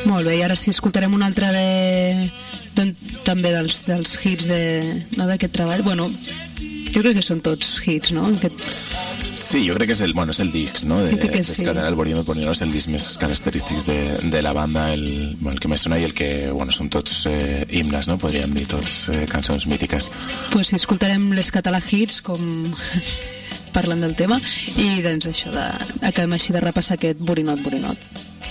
Molt bé, i ara sí escoltarem un altre també dels hits d'aquest treball. Bueno, jo crec que són tots hits, no? Sí, jo crec que és el disc, no? Descadenar el Borinot és el disc més característic de la banda, el que més sona i el que, són tots himnes, no? Podríem dir, tots cançons mítiques. Pues sí, escoltarem les Català Hits, com parlen del tema, i doncs això, acabem així de repassar aquest Borinot.